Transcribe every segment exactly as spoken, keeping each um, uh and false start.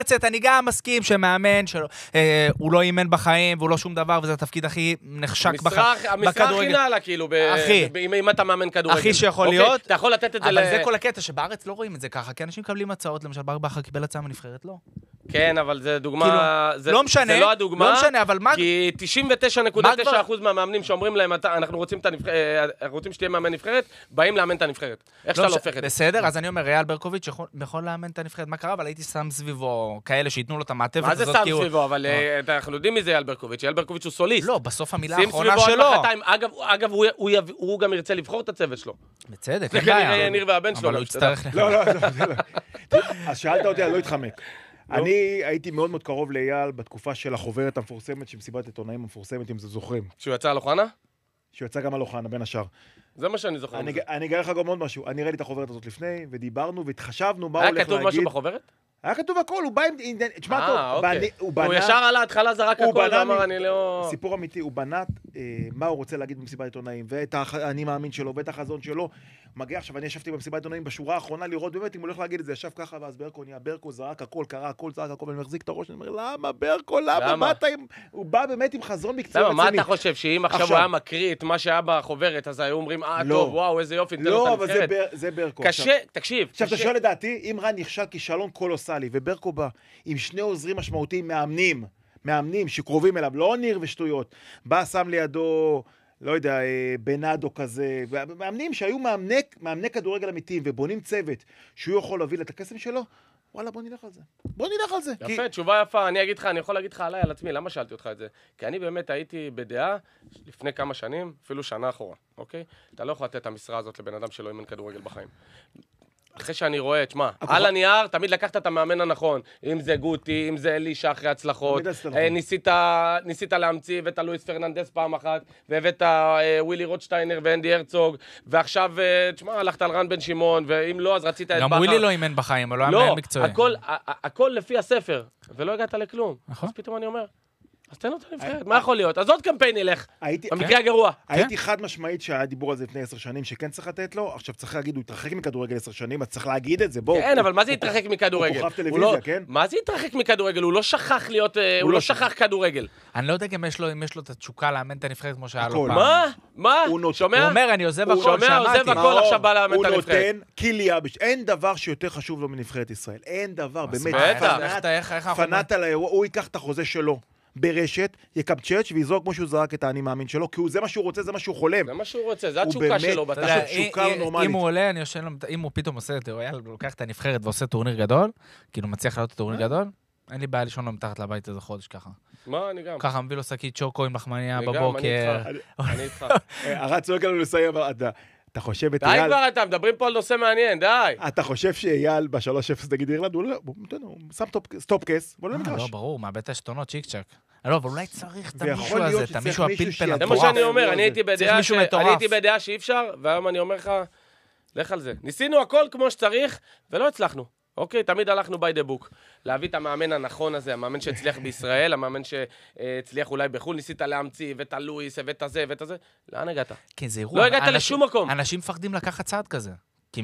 אני גם מסכים שמאמן שלו, הוא לא אימן בחיים, והוא לא שום דבר, וזה התפקיד הכי נחשק בכדורגל. המשרה הכי נעלה, כאילו, אם אתה מאמן כדורגל. הכי שיכול להיות. אתה יכול לתת את זה אבל זה כל הקטע, שבארץ לא רואים את זה ככה, כי אנשים מקבלים הצעות, למשל, בר בכר קיבל הצעה מנבחרת, לא. כן, אבל זה דוגמה, זה לא הדוגמה, לא משנה, אבל מה... כי תשעים ותשע נקודה תשע אחוז מהמאמנים שאומרים להם, אנחנו רוצים שתהיה מאמן נבחרת, באים לאמן את הנבחרת. איך שאתה לא הופך את זה? בסדר, אז אני אומר, ריאל ברקוביץ' יכול לאמן את הנבחרת. מה קרה? אבל הייתי שם סביבו כאלה שיתנו לו את המעטפת הזאת. מה זה שם סביבו? אבל אנחנו יודעים מי זה ריאל ברקוביץ'. ריאל ברקוביץ' הוא סוליסט. לא, בסוף המילה האחרונה שלו. אגב, הוא גם ירצה לבחור את הצוות שלו. בצדק, זה כנראה ניר והבן שלו. אבל הוא יצטרך לך. לא, לא, לא. אז שאלת אותי, אני לא אתחמק. אני הייתי מאוד מאוד קרוב לאייל בתקופה של החוברת המפורסמת, שמסיבת עיתונאים המפורסמת, אם זה זוכרים. שהוא יצא על אוחנה? שהוא יצא גם על אוחנה, בין השאר. זה מה שאני זוכר. אני אגלה לך גם עוד משהו. אני ראיתי את החוברת הזאת לפני, ודיברנו והתחשבנו מה הוא הולך להגיד. היה כתוב משהו בחוברת? היה כתוב הכל, הוא בא עם... תשמע טוב, הוא בנה... הוא ישר על ההתחלה זרק הכל, ואמר אני לא... סיפור אמיתי, הוא בנה מה הוא רוצה להגיד במסיבת עיתונאים, ואת האני מאמין שלו, ואת החזון שלו. מגיע עכשיו, אני ישבתי במסיבת עיתונאים בשורה האחרונה לראות באמת אם הוא הולך להגיד את זה, ישב ככה, ואז ברקו נהיה, ברקו זרק הכל, קרה הכל, זרק הכל, ואני מחזיק את הראש, אני אומר, למה ברקו, למה? באת עם... הוא בא באמת עם חזון מקצוע רציני. מה אתה חושב, שאם עכשיו הוא היה מקריא את מה שהיה בחוברת, אז היו אומרים, אה, טוב, וואו, איזה יופי, לא, אבל זה ברקו. קשה, תקשיב. עכשיו, אתה שואל לדעתי, אם רן נכשל כישלון קולוסלי, וברקו בא עם שני עוזרים משמעותיים מאמנים, מאמנים שקרובים אליו, לא ניר ושטויות, בא, שם לידו, לא יודע, בנאדו כזה, מאמנים שהיו מאמני, מאמני כדורגל אמיתיים, ובונים צוות שהוא יכול להביא את הקסם שלו, וואלה, בוא נלך על זה. בוא נלך על זה. יפה, כי... תשובה יפה. אני אגיד לך, אני יכול להגיד לך עליי, על עצמי, למה שאלתי אותך את זה? כי אני באמת הייתי בדעה לפני כמה שנים, אפילו שנה אחורה, אוקיי? אתה לא יכול לתת את המשרה הזאת לבן אדם שלא אימן כדורגל בחיים. אחרי שאני רואה, תשמע, על הנייר, תמיד לקחת את המאמן הנכון, אם זה גוטי, אם זה אלישה אחרי הצלחות, ניסית, ניסית להמציא, הבאת לואיס פרננדס פעם אחת, והבאת ווילי רוטשטיינר ואנדי הרצוג, ועכשיו, תשמע, הלכת על רן בן שמעון, ואם לא, אז רצית את בכר. גם ווילי לא אימן בחיים, אבל לא היה מקצועי. לא, הכל לפי הספר, ולא הגעת לכלום. אז פתאום אני אומר, אז תן אותה נבחרת, מה יכול להיות? אז עוד קמפיין ילך, במקרה הגרוע. הייתי חד משמעית שהיה דיבור על זה לפני עשר שנים, שכן צריך לתת לו, עכשיו צריך להגיד, הוא התרחק מכדורגל עשר שנים, אז צריך להגיד את זה, בואו. כן, אבל מה זה התרחק מכדורגל? הוא כוכב טלוויזיה, כן? מה זה התרחק מכדורגל? הוא לא שכח להיות, הוא לא שכח כדורגל. אני לא יודע אם יש לו את התשוקה לאמן את הנבחרת כמו שהיה לו פעם. מה? מה? שומע? הוא אומר, אני עוזב הכל, שומע, עוזב הכל, עכשיו בא לאמן את הנבחרת. הוא נותן קיליה, אין דבר שיותר חשוב לו מנבחרת ישראל. אין דבר, באמת. פנאט על האירוע, הוא ייקח את החוזה שלו ברשת, יקבצ'ץ' ויזרוק כמו שהוא זרק את האני מאמין שלו, כי זה מה שהוא רוצה, זה מה שהוא חולם. זה מה שהוא רוצה, זה התשוקה שלו. אם הוא עולה, אני יושן לו, אם הוא פתאום עושה את זה, הוא לוקח את הנבחרת ועושה טורניר גדול, כאילו מצליח לעלות את טורניר גדול, אין לי בעיה לישון לו מתחת לבית איזה חודש ככה. מה, אני גם. ככה מביא לו שקית צ'וקו עם לחמניה בבוקר. אני איתך. הרץ צועק לנו לסיים, אתה חושב את די אייל... כבר אתה, מדברים פה על נושא מעניין, די. אתה חושב שאייל ב-שלוש אפס נגד אירלנד, הוא שם סטופ-קס, בוא לא נגרש. לא, ברור, מאבד את השתונות, צ'יק צ'ק. לא, אבל אולי צריך את המישהו הזה, את המישהו הפלפל זה מה שאני אומר, אני הייתי בדעה שאי אפשר, והיום אני אומר לך, לך על זה. ניסינו הכל כמו שצריך, ולא הצלחנו. אוקיי, תמיד הלכנו by the book. להביא את המאמן הנכון הזה, המאמן שהצליח בישראל, המאמן שהצליח אולי בחו"ל, ניסית להמציא, ואת הלואיס, ואת הזה, ואת הזה. לאן הגעת? כן, זה אירוע. לא הגעת לשום מקום. אנשים מפחדים לקחת צעד כזה.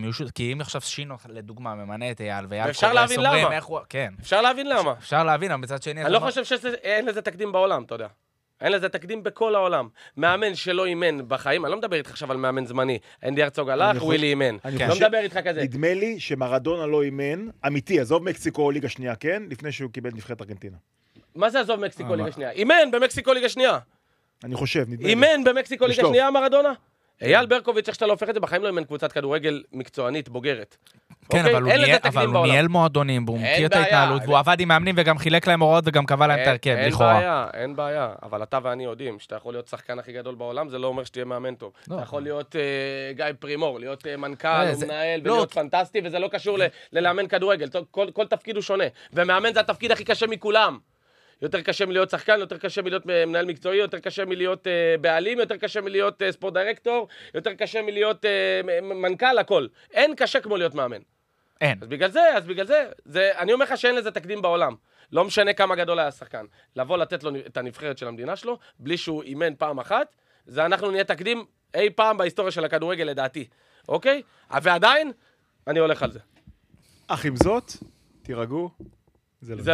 כי אם עכשיו שינו, לדוגמה, ממנה את אייל, ואייל אפשר להבין למה. כן. אפשר להבין למה. אפשר להבין, אבל מצד שני... אני לא חושב שאין לזה תקדים בעולם, אתה יודע. אין לזה תקדים בכל העולם. מאמן שלא אימן בחיים, אני לא מדבר איתך עכשיו על מאמן זמני. אנדי הרצוג הלך, ווילי אימן. לא מדבר איתך כזה. נדמה לי שמרדונה לא אימן, אמיתי, עזוב מקסיקו או ליגה שנייה, כן? לפני שהוא קיבל נבחרת ארגנטינה. מה זה עזוב מקסיקו ליגה שנייה? אימן במקסיקו ליגה שנייה. אני חושב, נדמה לי. אימן במקסיקו ליגה שנייה, מרדונה? אייל ברקוביץ', איך שאתה לא הופך את זה, בחיים לא אימן קבוצת כדורגל מקצוענית, בוגרת. כן, אבל הוא ניהל מועדונים, והוא מכיר את ההתנהלות, והוא עבד עם מאמנים וגם חילק להם הוראות וגם קבע להם את ההרכב, לכאורה. אין בעיה, אין בעיה. אבל אתה ואני יודעים שאתה יכול להיות שחקן הכי גדול בעולם, זה לא אומר שתהיה מאמן טוב. אתה יכול להיות גיא פרימור, להיות מנכ"ל, מנהל, ולהיות פנטסטי, וזה לא קשור ללאמן כדורגל. כל תפקיד הוא שונה. ומאמן זה התפקיד הכי קשה מכולם. יותר קשה מלהיות שחקן, יותר קשה מלהיות מנהל מקצועי, יותר קשה מלהיות uh, בעלים, יותר קשה מלהיות uh, ספורט דירקטור, יותר קשה מלהיות uh, מנכ"ל, הכל. אין קשה כמו להיות מאמן. אין. אז בגלל זה, אז בגלל זה, זה, אני אומר לך שאין לזה תקדים בעולם. לא משנה כמה גדול היה השחקן. לבוא לתת לו את הנבחרת של המדינה שלו, בלי שהוא אימן פעם אחת, זה אנחנו נהיה תקדים אי פעם בהיסטוריה של הכדורגל לדעתי. אוקיי? ועדיין, אני הולך על זה. אך עם זאת, תירגעו. זה לא.